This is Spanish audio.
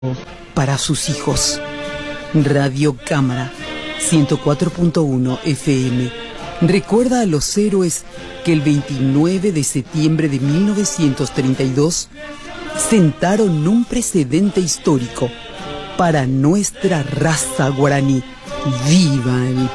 para sus hijos. Radio Cámara 104.1 FM recuerda a los héroes que el 29 de septiembre de 1932 sentaron un precedente histórico para nuestra raza guaraní. ¡Viva el